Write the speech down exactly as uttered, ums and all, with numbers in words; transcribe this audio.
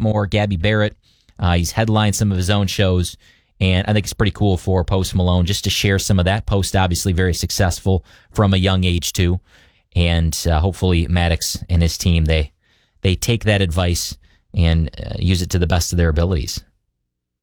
more. Gabby Barrett, uh, he's headlined some of his own shows, and I think it's pretty cool for Post Malone just to share some of that. Post, obviously very successful from a young age too, and uh, hopefully Maddox and his team, they they take that advice and uh, use it to the best of their abilities.